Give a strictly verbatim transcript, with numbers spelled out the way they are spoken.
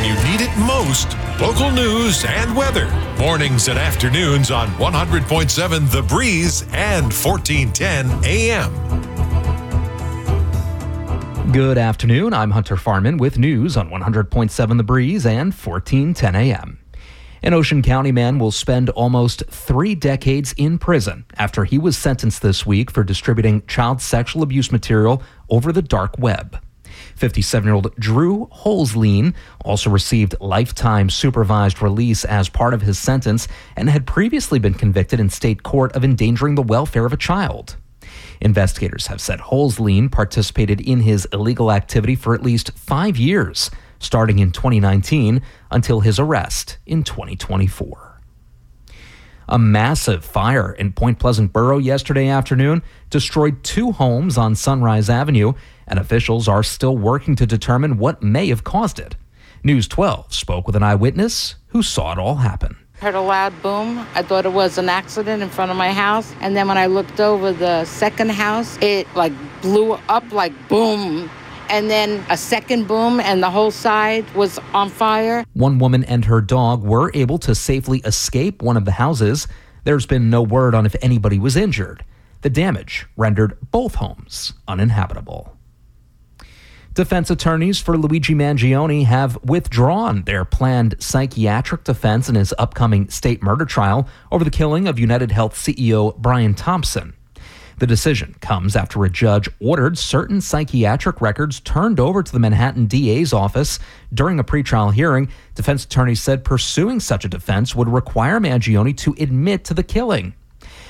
you need it most, local news and weather. Mornings and afternoons on one hundred point seven The Breeze and fourteen ten A M. Good afternoon. I'm Hunter Farman with news on one hundred point seven The Breeze and fourteen ten A M. An Ocean County man will spend almost three decades in prison after he was sentenced this week for distributing child sexual abuse material over the dark web. fifty-seven-year-old Drew Holzlein also received lifetime supervised release as part of his sentence and had previously been convicted in state court of endangering the welfare of a child. Investigators have said Holzlein participated in his illegal activity for at least five years, starting in twenty nineteen until his arrest in twenty twenty-four. A massive fire in Point Pleasant Borough yesterday afternoon destroyed two homes on Sunrise Avenue, and officials are still working to determine what may have caused it. News twelve spoke with an eyewitness who saw it all happen. Heard a loud boom. I thought it was an accident in front of my house. And then when I looked over the second house, it like blew up like boom. And then a second boom and the whole side was on fire. One woman and her dog were able to safely escape one of the houses. There's been no word on if anybody was injured. The damage rendered both homes uninhabitable. Defense attorneys for Luigi Mangione have withdrawn their planned psychiatric defense in his upcoming state murder trial over the killing of United Health C E O Brian Thompson. The decision comes after a judge ordered certain psychiatric records turned over to the Manhattan D A's office. During a pretrial hearing, defense attorneys said pursuing such a defense would require Mangione to admit to the killing.